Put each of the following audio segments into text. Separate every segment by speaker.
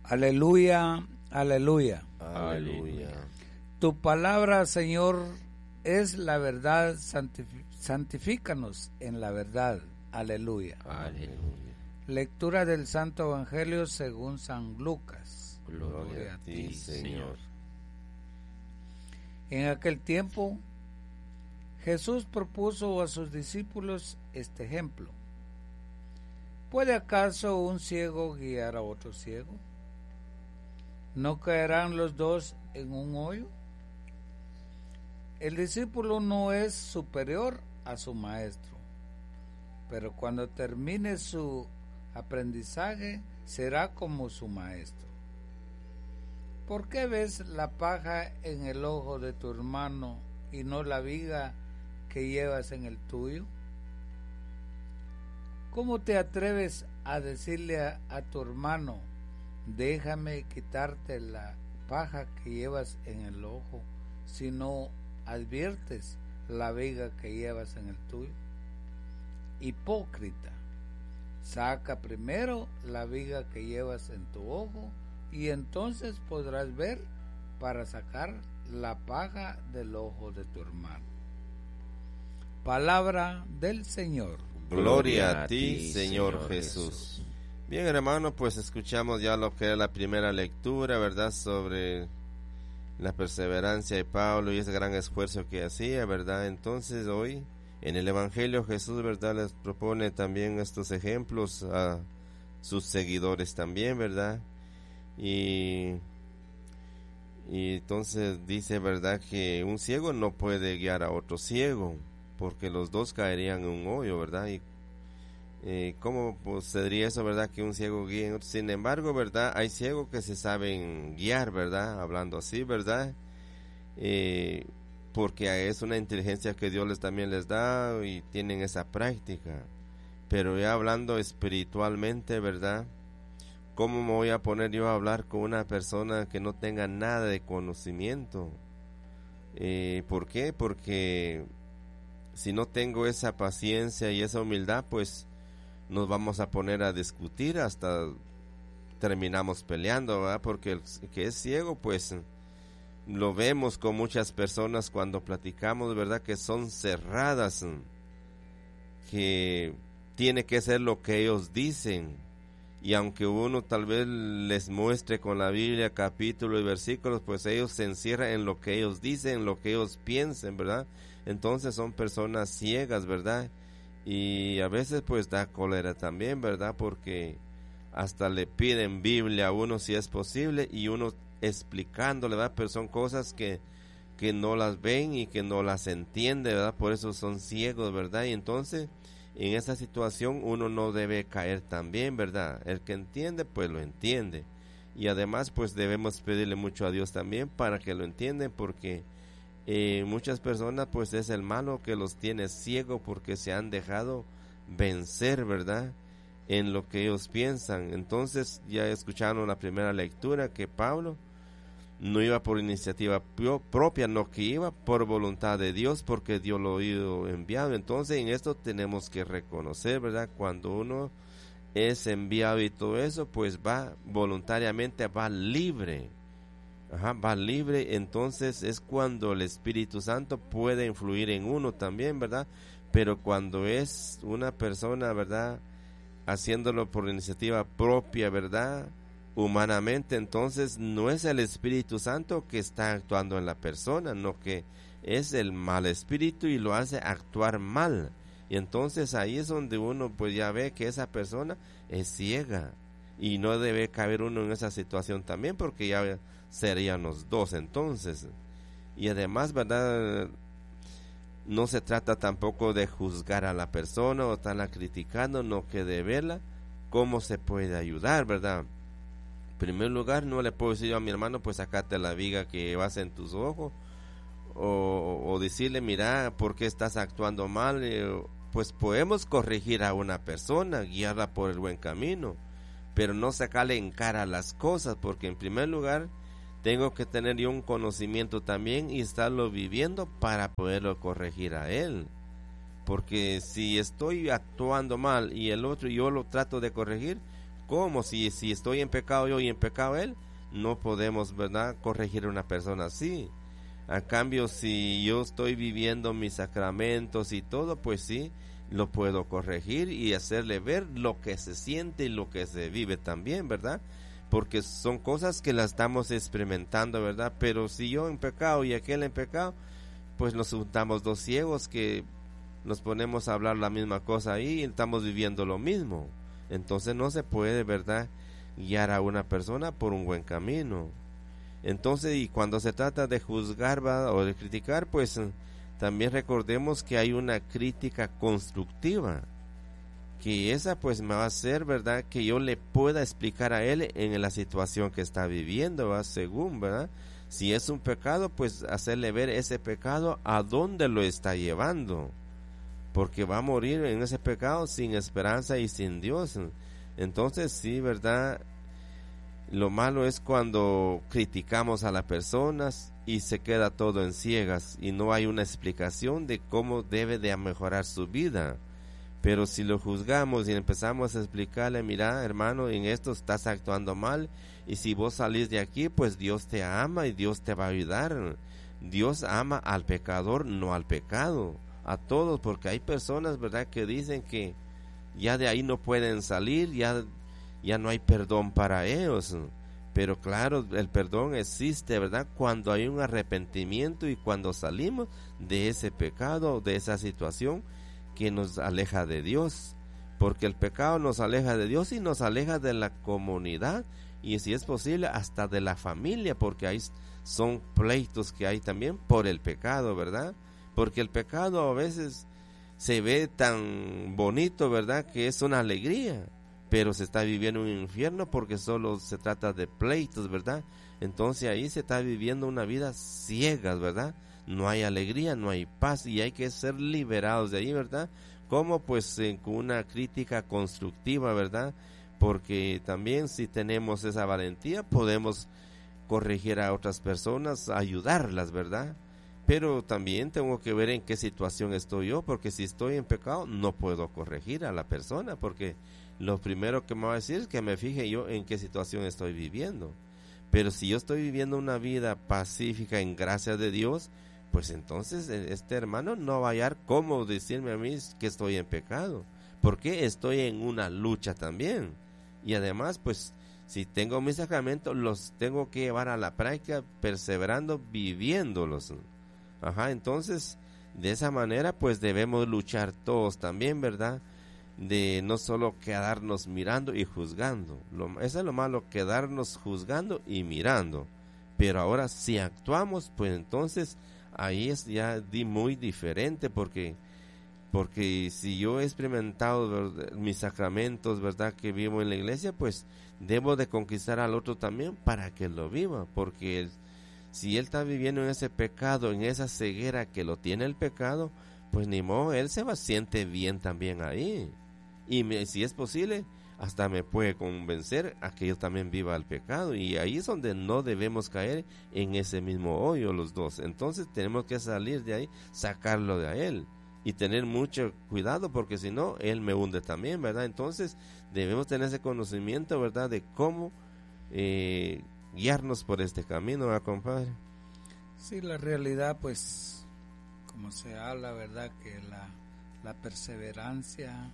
Speaker 1: Aleluya, aleluya.
Speaker 2: Aleluya.
Speaker 1: Tu palabra, Señor, es la verdad. Santifícanos en la verdad. Aleluya.
Speaker 2: Aleluya.
Speaker 1: Lectura del Santo Evangelio según San Lucas.
Speaker 2: Gloria a ti, Señor.
Speaker 1: En aquel tiempo, Jesús propuso a sus discípulos este ejemplo. ¿Puede acaso un ciego guiar a otro ciego? ¿No caerán los dos en un hoyo? El discípulo no es superior a su maestro, pero cuando termine su aprendizaje será como su maestro. ¿Por qué ves la paja en el ojo de tu hermano y no la viga que llevas en el tuyo? ¿Cómo te atreves a decirle a tu hermano, déjame quitarte la paja que llevas en el ojo, si no adviertes la viga que llevas en el tuyo? Hipócrita, saca primero la viga que llevas en tu ojo y entonces podrás ver para sacar la paja del ojo de tu hermano. Palabra del Señor.
Speaker 2: Gloria a ti, Señor Jesús. Bien, hermano, pues escuchamos ya lo que es la primera lectura, ¿verdad? Sobre la perseverancia de Pablo y ese gran esfuerzo que hacía, ¿verdad? Entonces hoy en el Evangelio Jesús, ¿verdad?, les propone también estos ejemplos a sus seguidores también, ¿verdad? Y entonces dice, ¿verdad?, que un ciego no puede guiar a otro ciego, porque los dos caerían en un hoyo, ¿verdad? Y ¿cómo sería eso, verdad, que un ciego guíe en otro? Sin embargo, ¿verdad?, hay ciegos que se saben guiar, ¿verdad?, hablando así, ¿verdad?, porque es una inteligencia que Dios también les da y tienen esa práctica. Pero ya hablando espiritualmente, ¿verdad?, ¿cómo me voy a poner yo a hablar con una persona que no tenga nada de conocimiento? ¿Por qué? Porque si no tengo esa paciencia y esa humildad, pues nos vamos a poner a discutir hasta terminamos peleando, ¿verdad? Porque el que es ciego, pues lo vemos con muchas personas cuando platicamos, ¿verdad?, que son cerradas, que tiene que ser lo que ellos dicen, y aunque uno tal vez les muestre con la Biblia capítulos y versículos, pues ellos se encierran en lo que ellos dicen, en lo que ellos piensen, ¿verdad? Entonces son personas ciegas, ¿verdad? Y a veces pues da cólera también, ¿verdad? Porque hasta le piden Biblia a uno si es posible y uno explicándole, ¿verdad? Pero son cosas que no las ven y que no las entiende, ¿verdad? Por eso son ciegos, ¿verdad? Y entonces en esa situación uno no debe caer también, ¿verdad? El que entiende pues lo entiende, y además pues debemos pedirle mucho a Dios también para que lo entiendan, porque muchas personas pues es el malo que los tiene ciegos porque se han dejado vencer, ¿verdad?, en lo que ellos piensan. Entonces ya escucharon la primera lectura que Pablo no iba por iniciativa propia, no, que iba por voluntad de Dios, porque Dios lo había enviado. Entonces en esto tenemos que reconocer, ¿verdad?, cuando uno es enviado y todo eso, pues va voluntariamente, va libre. Va libre. Entonces es cuando el Espíritu Santo puede influir en uno también, ¿verdad? Pero cuando es una persona, ¿verdad?, haciéndolo por iniciativa propia, ¿verdad?, humanamente, entonces no es el Espíritu Santo que está actuando en la persona, no, que es el mal espíritu y lo hace actuar mal. Y entonces ahí es donde uno pues ya ve que esa persona es ciega, y no debe caber uno en esa situación también, porque ya serían los dos entonces. Y además, ¿verdad?, no se trata tampoco de juzgar a la persona o estarla criticando, no, que de verla cómo se puede ayudar, ¿verdad? En primer lugar, no le puedo decir yo a mi hermano, pues sacate la viga que vas en tus ojos, o decirle, mira, ¿por qué estás actuando mal? Pues podemos corregir a una persona, guiarla por el buen camino, pero no sacarle en cara las cosas, porque en primer lugar tengo que tener yo un conocimiento también y estarlo viviendo para poderlo corregir a él. Porque si estoy actuando mal y el otro yo lo trato de corregir, ¿cómo? Si estoy en pecado yo y en pecado él, no podemos, ¿verdad?, corregir a una persona así. A cambio, si yo estoy viviendo mis sacramentos y todo, pues sí, lo puedo corregir y hacerle ver lo que se siente y lo que se vive también, ¿verdad? Porque son cosas que las estamos experimentando, ¿verdad? Pero si yo en pecado y aquel en pecado, pues nos juntamos dos ciegos que nos ponemos a hablar la misma cosa ahí y estamos viviendo lo mismo. Entonces no se puede, ¿verdad?, guiar a una persona por un buen camino. Entonces, y cuando se trata de juzgar, ¿verdad?, o de criticar, pues también recordemos que hay una crítica constructiva, que esa pues me va a hacer, ¿verdad?, que yo le pueda explicar a él en la situación que está viviendo, ¿verdad?, según, ¿verdad?, si es un pecado, pues hacerle ver ese pecado a dónde lo está llevando, porque va a morir en ese pecado sin esperanza y sin Dios. Entonces sí, ¿verdad?, lo malo es cuando criticamos a las personas y se queda todo en ciegas y no hay una explicación de cómo debe de mejorar su vida. Pero si lo juzgamos y empezamos a explicarle, mira, hermano, en esto estás actuando mal, y si vos salís de aquí, pues Dios te ama y Dios te va a ayudar. Dios ama al pecador, no al pecado, a todos, porque hay personas, ¿verdad?, que dicen que ya de ahí no pueden salir, ya no hay perdón para ellos. Pero claro, el perdón existe, ¿verdad?, cuando hay un arrepentimiento y cuando salimos de ese pecado, de esa situación que nos aleja de Dios, porque el pecado nos aleja de Dios y nos aleja de la comunidad y, si es posible, hasta de la familia, porque ahí son pleitos que hay también por el pecado, ¿verdad? Porque el pecado a veces se ve tan bonito, ¿verdad?, que es una alegría, pero se está viviendo un infierno porque solo se trata de pleitos, ¿verdad? Entonces ahí se está viviendo una vida ciega, ¿verdad? No hay alegría, no hay paz y hay que ser liberados de ahí, ¿verdad? Como pues con una crítica constructiva, ¿verdad? Porque también si tenemos esa valentía podemos corregir a otras personas, ayudarlas, ¿verdad? Pero también tengo que ver en qué situación estoy yo, porque si estoy en pecado no puedo corregir a la persona, porque lo primero que me va a decir es que me fije yo en qué situación estoy viviendo. Pero si yo estoy viviendo una vida pacífica en gracia de Dios, pues entonces este hermano no va a hallar cómo decirme a mí que estoy en pecado, porque estoy en una lucha también. Y además, pues, si tengo mis sacramentos, los tengo que llevar a la práctica, perseverando, viviéndolos. Ajá, entonces, de esa manera, pues debemos luchar todos también, ¿verdad? De no solo quedarnos mirando y juzgando. Eso es lo malo, quedarnos juzgando y mirando. Pero ahora, si actuamos, pues entonces ahí es ya muy diferente, porque si yo he experimentado, ¿verdad?, mis sacramentos, ¿verdad?, que vivo en la iglesia, pues debo de conquistar al otro también para que lo viva, porque si él está viviendo en ese pecado, en esa ceguera que lo tiene el pecado, pues ni modo, él siente bien también ahí, y si es posible, hasta me puede convencer a que yo también viva el pecado, y ahí es donde no debemos caer en ese mismo hoyo los dos. Entonces tenemos que salir de ahí, sacarlo de él y tener mucho cuidado, porque si no, él me hunde también, ¿verdad? Entonces debemos tener ese conocimiento, ¿verdad?, de cómo guiarnos por este camino, ¿verdad, compadre?
Speaker 1: Sí, la realidad, pues, como se habla, ¿verdad?, que la perseverancia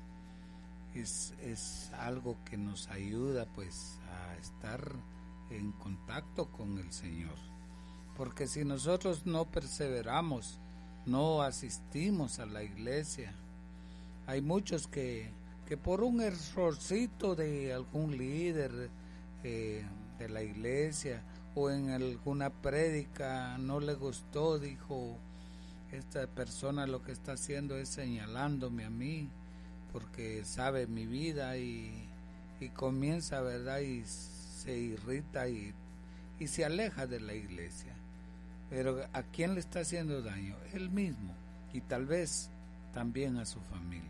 Speaker 1: es algo que nos ayuda, pues, a estar en contacto con el Señor. Porque si nosotros no perseveramos, no asistimos a la iglesia, hay muchos que por un errorcito de algún líder de la iglesia o en alguna prédica no le gustó, dijo, esta persona lo que está haciendo es señalándome a mí porque sabe mi vida, y comienza, ¿verdad?, y se irrita y se aleja de la iglesia. Pero ¿a quién le está haciendo daño? Él mismo, y tal vez también a su familia.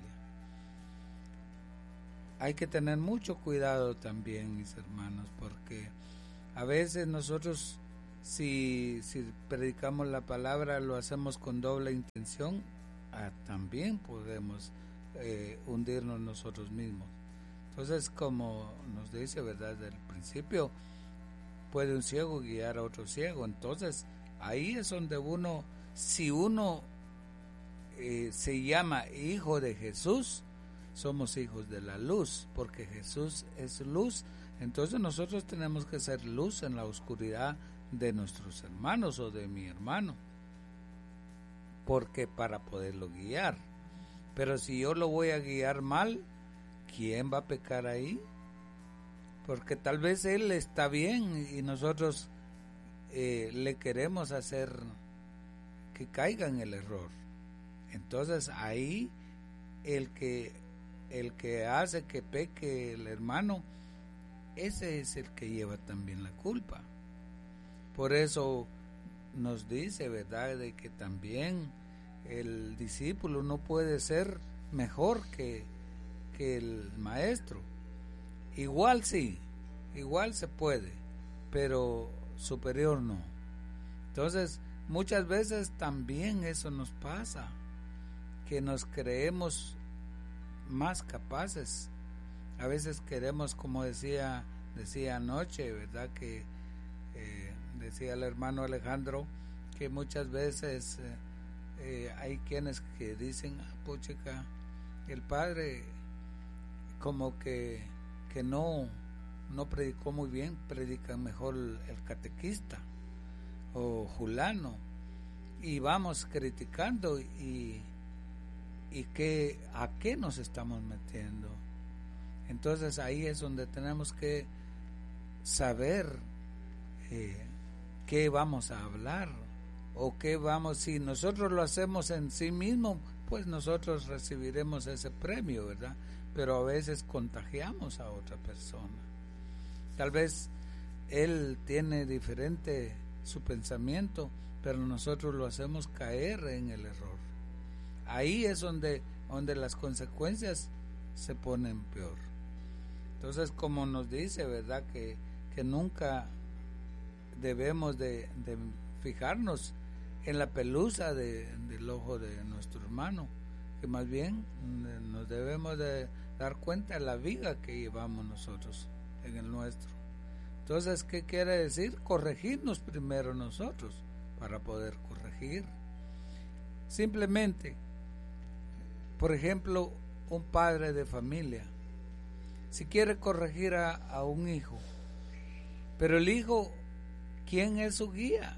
Speaker 1: Hay que tener mucho cuidado también, mis hermanos, porque a veces nosotros, si predicamos la palabra, lo hacemos con doble intención, también podemos hundirnos nosotros mismos. Entonces, como nos dice, ¿verdad? Desde el principio, puede un ciego guiar a otro ciego. Entonces, ahí es donde uno, si uno se llama hijo de Jesús, somos hijos de la luz, porque Jesús es luz. Entonces nosotros tenemos que ser luz en la oscuridad de nuestros hermanos o de mi hermano, porque para poderlo guiar. Pero si yo lo voy a guiar mal, ¿quién va a pecar ahí? Porque tal vez él está bien y nosotros le queremos hacer que caiga en el error. Entonces ahí el que hace que peque el hermano, ese es el que lleva también la culpa. Por eso nos dice, ¿verdad?, de que también el discípulo no puede ser mejor que el maestro. Igual sí, igual se puede, pero superior no. Entonces, muchas veces también eso nos pasa, que nos creemos más capaces. A veces queremos, como decía anoche, ¿verdad?, que decía el hermano Alejandro, que muchas veces hay quienes que dicen, puchica, el padre como que no predicó muy bien, predica mejor el catequista o Julano, y vamos criticando y que a qué nos estamos metiendo. Entonces ahí es donde tenemos que saber qué vamos a hablar o qué vamos, si nosotros lo hacemos en sí mismo, pues nosotros recibiremos ese premio, ¿verdad? Pero a veces contagiamos a otra persona. Tal vez él tiene diferente su pensamiento, pero nosotros lo hacemos caer en el error. Ahí es donde las consecuencias se ponen peor. Entonces, como nos dice, ¿verdad?, que nunca debemos de fijarnos en la pelusa del ojo de nuestro hermano, que más bien nos debemos de dar cuenta de la viga que llevamos nosotros en el nuestro. Entonces, ¿qué quiere decir? Corregirnos primero nosotros para poder corregir. Simplemente, por ejemplo, un padre de familia, si quiere corregir a un hijo, pero el hijo, ¿quién es su guía?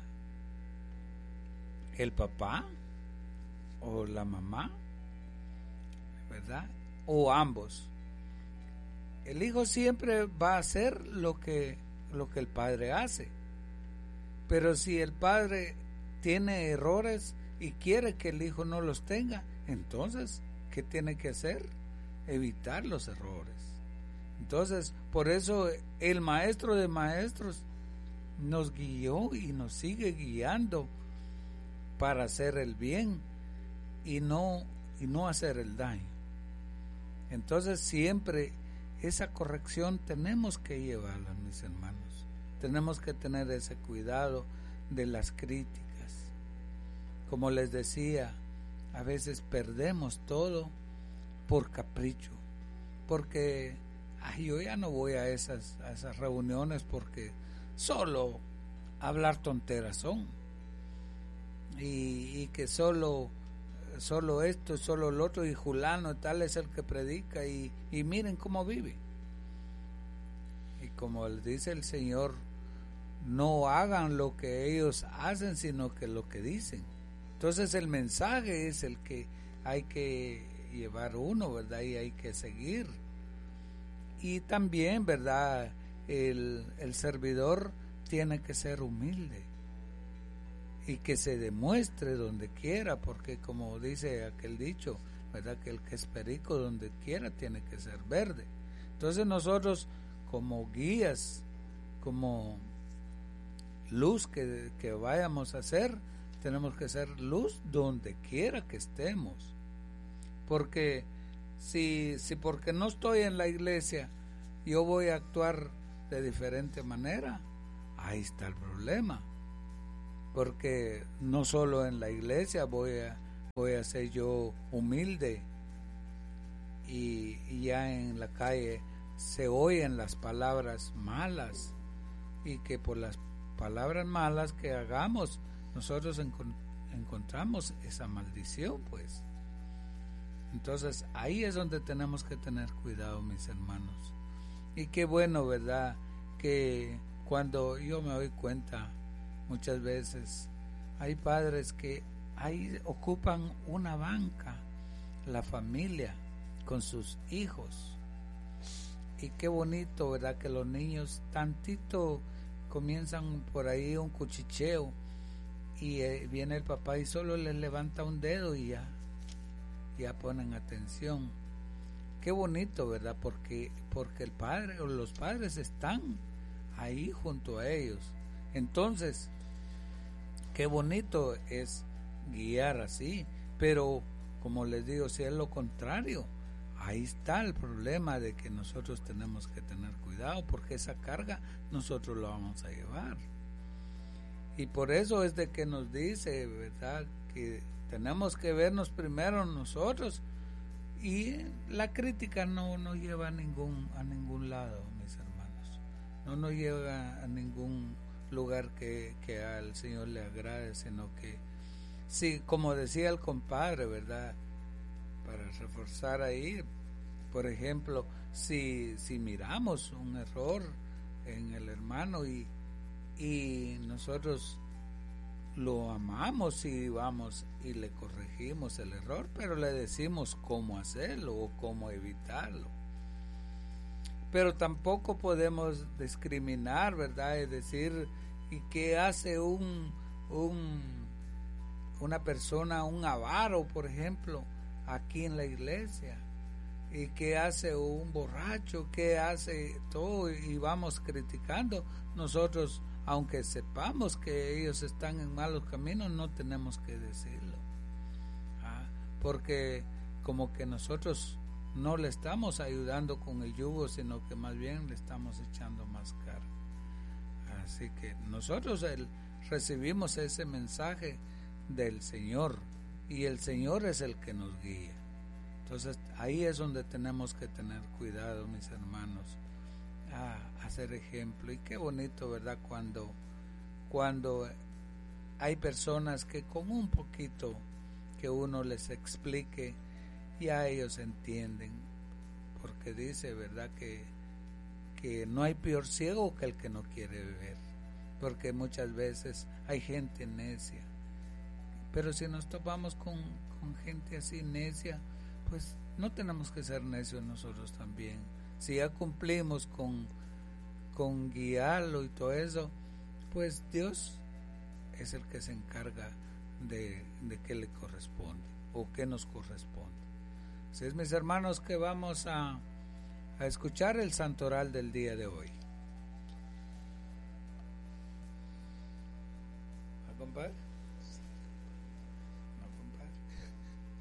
Speaker 1: ¿El papá o la mamá? ¿Verdad? O ambos. El hijo siempre va a hacer lo que el padre hace. Pero si el padre tiene errores y quiere que el hijo no los tenga, entonces, ¿qué tiene que hacer? Evitar los errores. Entonces, por eso el maestro de maestros nos guió y nos sigue guiando para hacer el bien y no hacer el daño. Entonces, siempre esa corrección tenemos que llevarla, mis hermanos. Tenemos que tener ese cuidado de las críticas. Como les decía, a veces perdemos todo por capricho, porque yo ya no voy a esas reuniones porque solo hablar tonteras son, y que solo esto, solo el otro, y Julano tal es el que predica, y miren cómo vive. Y como les dice el Señor, no hagan lo que ellos hacen, sino que lo que dicen. Entonces el mensaje es el que hay que llevar uno, ¿verdad? Y hay que seguir. Y también, ¿verdad?, el servidor tiene que ser humilde y que se demuestre donde quiera, porque como dice aquel dicho, ¿verdad?, que el que es perico donde quiera tiene que ser verde. Entonces nosotros, como guías, como luz que vayamos a hacer, tenemos que ser luz donde quiera que estemos. Porque si porque no estoy en la iglesia yo voy a actuar de diferente manera, ahí está el problema. Porque no solo en la iglesia voy a ser yo humilde y ya en la calle se oyen las palabras malas y que por las palabras malas que hagamos nosotros encontramos esa maldición, pues. Entonces ahí es donde tenemos que tener cuidado, mis hermanos. Y qué bueno, ¿verdad? Que cuando yo me doy cuenta, muchas veces hay padres que ahí ocupan una banca, la familia, con sus hijos. Y qué bonito, ¿verdad? Que los niños tantito comienzan por ahí un cuchicheo y viene el papá y solo les levanta un dedo y ya ponen atención. Qué bonito, ¿verdad? Porque el padre o los padres están ahí junto a ellos. Entonces, qué bonito es guiar así, pero como les digo, si es lo contrario, ahí está el problema de que nosotros tenemos que tener cuidado, porque esa carga nosotros la vamos a llevar. Y por eso es de que nos dice, ¿verdad?, que tenemos que vernos primero nosotros, y la crítica no nos lleva a ningún lado, mis hermanos. No nos lleva a ningún lugar que al Señor le agrade, sino que, sí, como decía el compadre, ¿verdad?, para reforzar ahí, por ejemplo, si miramos un error en el hermano y nosotros lo amamos y vamos y le corregimos el error, pero le decimos cómo hacerlo o cómo evitarlo. Pero tampoco podemos discriminar, ¿verdad? Es decir, ¿y qué hace una persona, un avaro, por ejemplo, aquí en la iglesia? ¿Y qué hace un borracho? ¿Qué hace todo? Y vamos criticando. Nosotros, aunque sepamos que ellos están en malos caminos, no tenemos que decirlo, porque como que nosotros no le estamos ayudando con el yugo, sino que más bien le estamos echando más carga. Así que nosotros recibimos ese mensaje del Señor, y el Señor es el que nos guía. Entonces ahí es donde tenemos que tener cuidado, mis hermanos, a hacer ejemplo. Y qué bonito, ¿verdad?, cuando hay personas que con un poquito que uno les explique, ya ellos entienden, porque dice, ¿verdad?, que no hay peor ciego que el que no quiere ver, porque muchas veces hay gente necia. Pero si nos topamos con gente así necia, pues no tenemos que ser necios nosotros también. Si ya cumplimos con guiarlo y todo eso, pues Dios es el que se encarga de qué le corresponde o qué nos corresponde. Así es, mis hermanos, que vamos a escuchar el santoral del día de hoy. ¿Va, compadre?